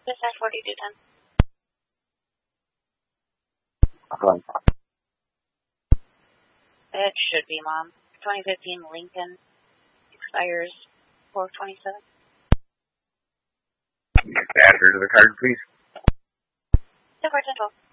Dispatch 4210. It should be, Mom. 2015 Lincoln expires 4/27. Add her to the card, please. 10/4/10/12.